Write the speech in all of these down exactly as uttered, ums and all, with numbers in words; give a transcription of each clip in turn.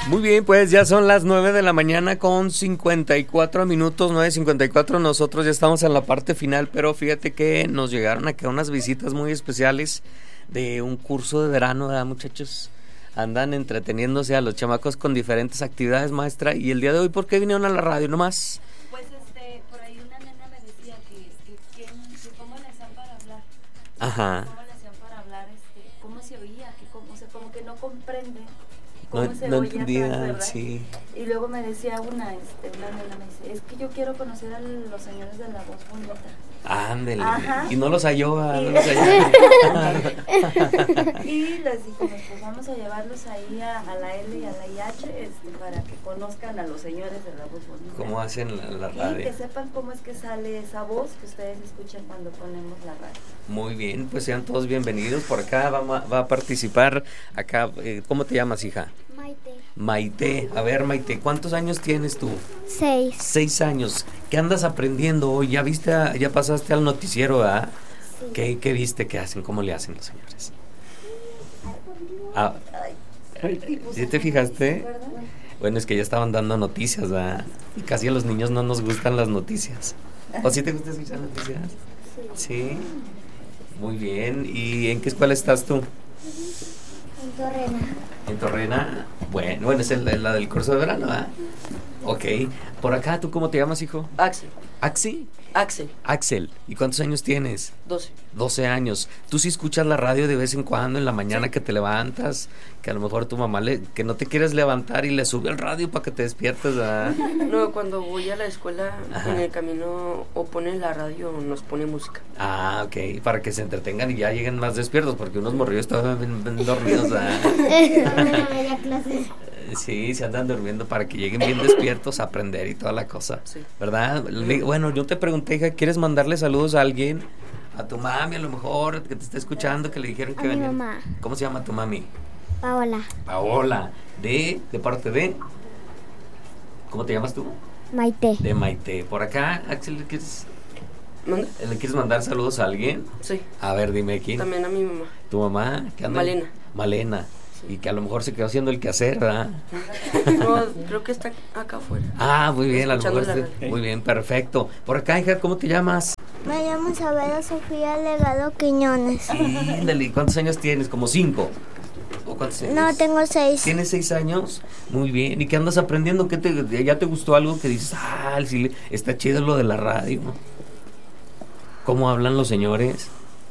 Muy bien, pues ya son las nueve de la mañana con cincuenta y cuatro minutos, nueve cincuenta y cuatro. Nosotros ya estamos en la parte final, pero fíjate que nos llegaron acá unas visitas muy especiales de un curso de verano, ¿verdad, muchachos? Andan entreteniéndose a los chamacos con diferentes actividades, maestra. Y el día de hoy, ¿por qué vinieron a la radio nomás? Pues este, por ahí una nena me decía que, que, que, que cómo le hacían para hablar. Ajá. Cómo le hacían para hablar, este, cómo se oía, que cómo, o sea, como que no comprende cómo No, se no oía entendía, atrás, ¿verdad? sí. Y luego me decía una, este, una nena me dice, es que yo quiero conocer a los señores de la voz bonita. Ándele. Ajá. Y no los halló, ¿verdad? Y, no los halló. y les dijimos, pues vamos a llevarlos ahí a, a la L y a la I H este, para que conozcan a los señores de la voz bonita. ¿Cómo hacen la, la Y radio? que sepan cómo es que sale esa voz que ustedes escuchan cuando ponemos la radio. Muy bien, pues sean todos bienvenidos. Por acá va, va a participar, acá, eh, ¿cómo te llamas, hija? Maite. Maite. A ver, Maite, ¿cuántos años tienes tú? Seis. Seis años. ¿Qué andas aprendiendo hoy? ¿Ya viste, a- ya pasaste al noticiero, ¿verdad? Sí. ¿Qué, ¿Qué viste que hacen? ¿Cómo le hacen los señores? Ah, ¿sí te fijaste? ¿Verdad? Bueno, es que ya estaban dando noticias, ¿verdad? Y casi a los niños no nos gustan las noticias. ¿O sí te gusta escuchar noticias? Sí. Muy bien. ¿Y en qué escuela estás tú? En Torrena. ¿En Torrena? Bueno, bueno, es el- la del curso de verano, ¿verdad? Ok. Por acá, ¿tú cómo te llamas, hijo? Axel, ¿Axi? Axel, Axel. ¿Y cuántos años tienes? doce. doce años. ¿Tú sí escuchas la radio de vez en cuando, en la mañana Sí. que te levantas? Que a lo mejor tu mamá, le, que no te quieres levantar y le sube el radio para que te despiertes, ¿verdad? No, cuando voy a la escuela, Ajá. en el camino o ponen la radio o nos pone música. Ah, ok. Para que se entretengan y ya lleguen más despiertos, porque unos morrillos estaban bien, bien dormidos, ¿verdad? Media clase. Sí, se andan durmiendo para que lleguen bien despiertos a aprender y toda la cosa, Sí. ¿verdad? Le- bueno, yo te pregunté, hija, ¿quieres mandarle saludos a alguien? A tu mami, a lo mejor, que te está escuchando, que le dijeron que A mi venía. mamá. ¿Cómo se llama tu mami? Paola. Paola. ¿De? ¿De parte de? ¿Cómo te llamas tú? Maite. De Maite. Por acá, Axel, ¿le quieres, ¿Manda? ¿le quieres mandar saludos a alguien? Sí, A ver, dime quién. también a mi mamá. ¿Tu mamá? ¿Qué anda? Malena. Malena. Y que a lo mejor se quedó haciendo el quehacer, ¿verdad? No, creo que está acá afuera. Ah, muy bien, a lo Escuchando mejor la sí. radio. Muy bien, perfecto. Por acá, hija, ¿cómo te llamas? Me llamo Isabela Sofía Legado Quiñones. Ándale, ¿cuántos años tienes? ¿Como cinco? ¿O cuántos años? No, tengo seis. ¿Tienes seis años? Muy bien. ¿Y qué andas aprendiendo? ¿Qué te, ¿Ya te gustó algo que dices, ah, sí, le- está chido lo de la radio? ¿Cómo hablan los señores?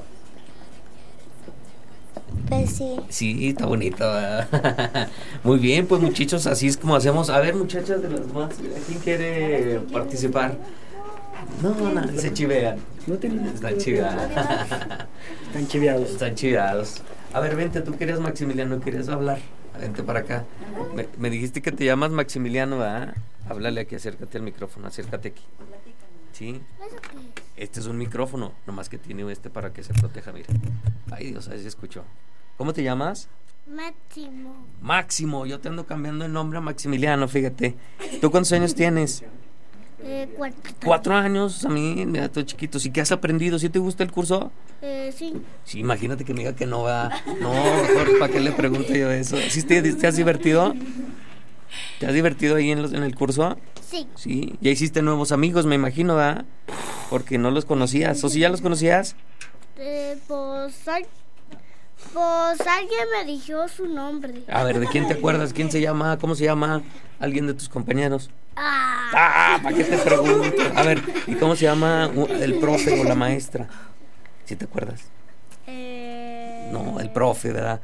Pues sí. Sí, está bonito, ¿verdad? Muy bien, pues muchachos, así es como hacemos. A ver, muchachas de las más, ¿quién quiere participar? No, no, se chivean. No tienen. Están chiveados. Están chiveados. Están chiveados. A ver, vente, tú querías Maximiliano, querías hablar. Vente para acá. Me, me dijiste que te llamas Maximiliano, ¿verdad? Háblale aquí, acércate al micrófono, acércate aquí. ¿Sí? Este es un micrófono, nomás que tiene este para que se proteja, mira. Ay, Dios, ahí se escuchó. ¿Cómo te llamas? Máximo. Máximo, yo te ando cambiando el nombre a Maximiliano, fíjate. ¿Tú cuántos años tienes? Eh, cuatro. Cuatro años, a mí, mira, todo chiquito. ¿Sí que has aprendido? ¿Sí te gusta el curso? Eh, sí. Sí, imagínate que me diga que no va. No, mejor, ¿para qué le pregunto yo eso? ¿Sí te, te has divertido? ¿Te has divertido ahí en, los, en el curso? Sí. Sí, ya hiciste nuevos amigos, me imagino, ¿verdad? Porque no los conocías. ¿O sí ya los conocías? Eh, pues, al- pues alguien me dijo su nombre. A ver, ¿de quién te acuerdas? ¿Quién se llama? ¿Cómo se llama? ¿Alguien de tus compañeros? Ah. Ah, ¿para qué te pregunto? A ver, ¿y cómo se llama u- el profe o la maestra? ¿Sí te acuerdas? Eh, No, el profe, ¿verdad?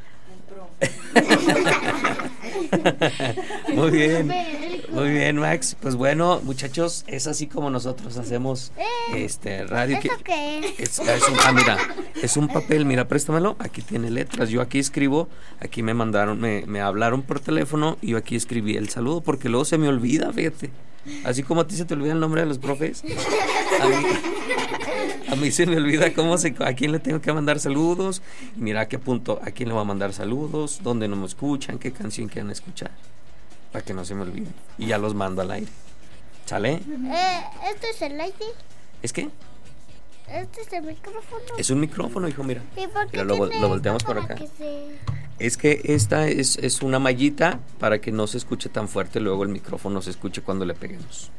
Muy bien, muy bien, Max. Pues bueno, muchachos, es así como nosotros hacemos este radio. ¿Eso qué Es, es? es un, ah, mira, es un papel, mira, préstamelo. Aquí tiene letras. Yo aquí escribo, aquí me mandaron, me, me hablaron por teléfono y yo aquí escribí el saludo porque luego se me olvida, fíjate. Así como a ti se te olvida el nombre de los profes. A mí, a mí se me olvida cómo se, a quién le tengo que mandar saludos. Y mira a qué punto, a quién le voy a mandar saludos, dónde no me escuchan, qué canción quieren escuchar. Para que no se me olvide. Y ya los mando al aire. ¿Sale? Eh, ¿esto es el aire? ¿Es qué? Este es el micrófono. Es un micrófono, hijo, mira. ¿Y por qué Mira, lo, tiene lo volteamos esto por para acá. que se- Es que esta es, es una mallita para que no se escuche tan fuerte, luego el micrófono se escuche cuando le peguemos.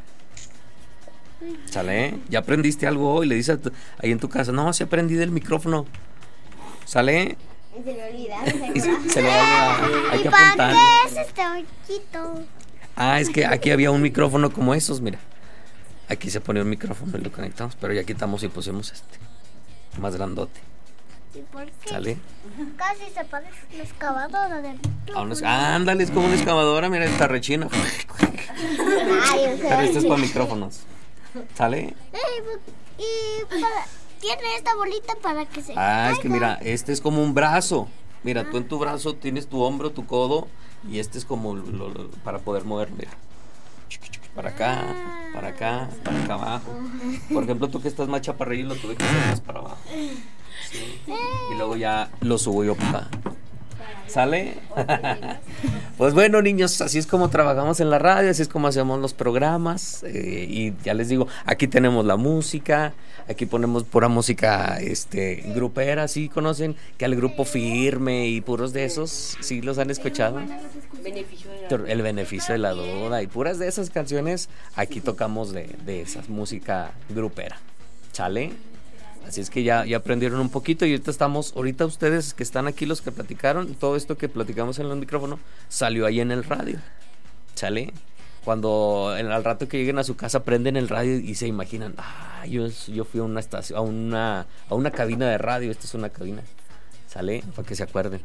¿Sale? ¿Ya aprendiste algo hoy? Le dices a tu- ahí en tu casa, no, sí aprendí del micrófono. ¿Sale? Se le olvida. Y se, se le va a olvidar. Hay ¿Y que para apuntar. qué es este hoyito? Ah, es que aquí había un micrófono como esos, mira. Aquí se pone un micrófono y lo conectamos, pero ya quitamos y pusimos este. Más grandote. ¿Y por qué? ¿Sale? Casi se parece a una excavadora de A una- ah, ándale, es como una excavadora, mira, está rechina. Ay, o sea, Pero este es para micrófonos. ¿Sale? Y, y para- tiene esta bolita para que se Ah, es que caiga. mira, este es como un brazo. Mira, tú en tu brazo tienes tu hombro, tu codo, y este es como lo- lo- para poder mover, mira. Para acá, para acá, para acá abajo. Por ejemplo, tú que estás más chaparrillo, lo tuve que hacer más para abajo. Sí. Y luego ya lo subo yo para acá. ¿Sale? Pues bueno, niños, así es como trabajamos en la radio, así es como hacemos los programas. eh, y ya les digo, aquí tenemos la música, aquí ponemos pura música este, grupera, ¿sí conocen? Que al grupo Firme y puros de esos, ¿sí los han escuchado? Beneficio de la... El beneficio de la duda y puras de esas canciones, aquí tocamos de, de esa música grupera. ¿Sale? Así es que ya, ya aprendieron un poquito y ahorita estamos, ahorita ustedes que están aquí, los que platicaron, todo esto que platicamos en el micrófono, salió ahí en el radio. ¿Sale? Cuando en- al rato que lleguen a su casa prenden el radio y se imaginan, ah, yo, yo fui a una estación, a una, a una cabina de radio, esta es una cabina. ¿Sale? Para que se acuerden.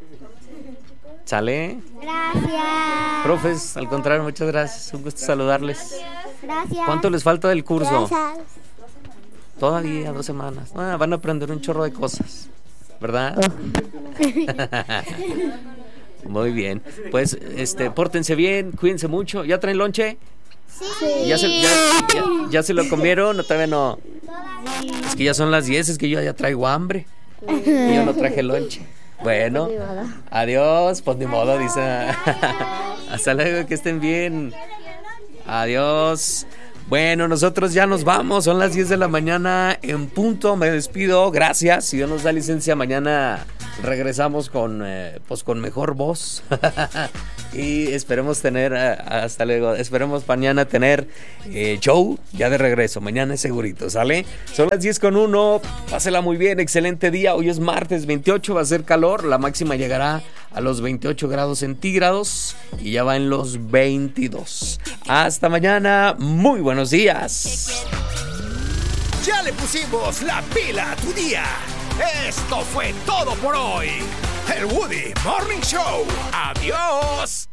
¿Sale? Gracias. Profes, al contrario, muchas gracias. Un gusto saludarles. Gracias. ¿Cuánto les falta del curso? Gracias. Todavía dos semanas. Ah, van a aprender un chorro de cosas, ¿verdad? Muy bien. Pues, este, pórtense bien, cuídense mucho. ¿Ya traen lonche? Sí. ¿Ya se, ya, ya- ya se lo comieron o todavía no? Es que ya son las diez, es que yo ya traigo hambre. Y yo no traje lonche. Bueno, adiós. Pues ni modo, dice. Hasta luego, que estén bien. Adiós. Bueno, nosotros ya nos vamos, son las diez de la mañana en punto, me despido, gracias, si Dios nos da licencia mañana regresamos con, eh, pues con mejor voz y esperemos tener, eh, hasta luego, esperemos mañana tener eh, show ya de regreso, mañana es segurito, ¿sale? Son las diez con uno, pásela muy bien, excelente día, hoy es martes veintiocho, va a ser calor, la máxima llegará a los veintiocho grados centígrados y ya va en los veintidós. Hasta mañana, muy buenos días. Ya le pusimos la pila a tu día. Esto fue todo por hoy. El Woody Morning Show. Adiós.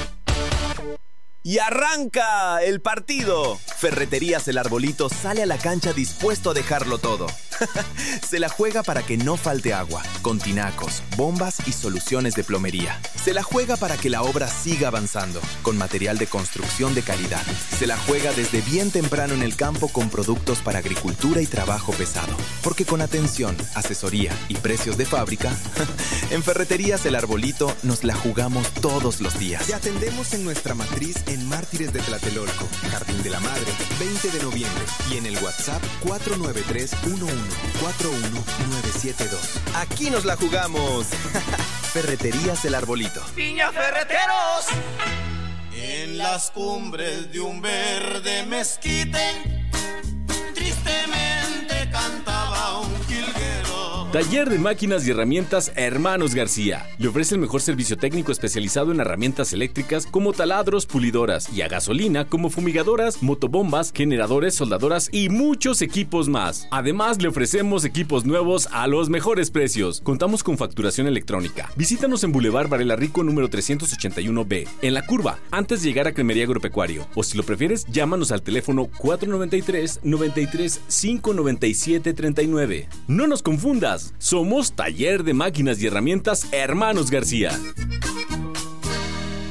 Y arranca el partido. Ferreterías El Arbolito sale a la cancha dispuesto a dejarlo todo. Se la juega para que no falte agua, con tinacos, bombas y soluciones de plomería. Se la juega para que la obra siga avanzando, con material de construcción de calidad. Se la juega desde bien temprano en el campo con productos para agricultura y trabajo pesado. Porque con atención, asesoría y precios de fábrica, en Ferreterías El Arbolito nos la jugamos todos los días. Te atendemos en nuestra matriz en Mártires de Tlatelolco, Jardín de la Madre, veinte de noviembre, y en el WhatsApp cuatro nueve tres uno uno cuatro uno nueve siete dos. Aquí nos la jugamos. Ferreterías El Arbolito. Piña Ferreteros. En las cumbres de un verde mezquite, tristemente cantaba un jilguero. Taller de Máquinas y Herramientas Hermanos García. Le ofrece el mejor servicio técnico especializado en herramientas eléctricas como taladros, pulidoras y a gasolina como fumigadoras, motobombas, generadores, soldadoras y muchos equipos más. Además, le ofrecemos equipos nuevos a los mejores precios. Contamos con facturación electrónica. Visítanos en Boulevard Varela Rico número trescientos ochenta y uno B, en La Curva, antes de llegar a Cremería Agropecuario. O si lo prefieres, llámanos al teléfono cuatro nueve tres, nueve tres, cinco nueve siete, tres nueve. No nos confundas. Somos Taller de Máquinas y Herramientas Hermanos García.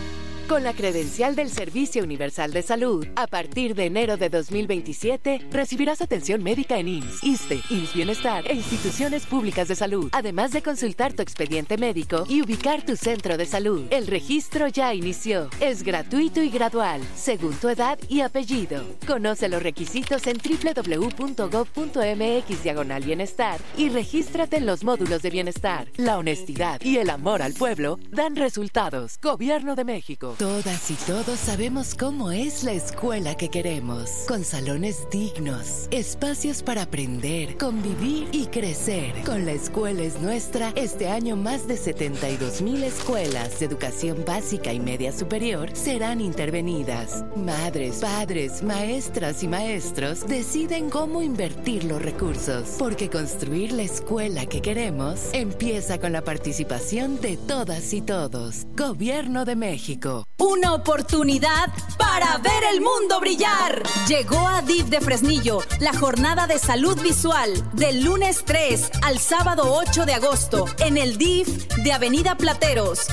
Con la credencial del Servicio Universal de Salud, a partir de enero de dos mil veintisiete, recibirás atención médica en I M S S, ISSSTE, I M S S Bienestar e instituciones públicas de salud, además de consultar tu expediente médico y ubicar tu centro de salud. El registro ya inició. Es gratuito y gradual, según tu edad y apellido. Conoce los requisitos en doble u doble u doble u punto gob punto eme equis diagonal bienestar y regístrate en los módulos de bienestar. La honestidad y el amor al pueblo dan resultados. Gobierno de México. Todas y todos sabemos cómo es la escuela que queremos. Con salones dignos, espacios para aprender, convivir y crecer. Con La Escuela es Nuestra, este año más de setenta y dos mil escuelas de educación básica y media superior serán intervenidas. Madres, padres, maestras y maestros deciden cómo invertir los recursos, porque construir la escuela que queremos empieza con la participación de todas y todos. Gobierno de México. Una oportunidad para ver el mundo brillar. Llegó a D I F de Fresnillo la jornada de salud visual del lunes tres al sábado ocho de agosto en el D I F de Avenida Plateros.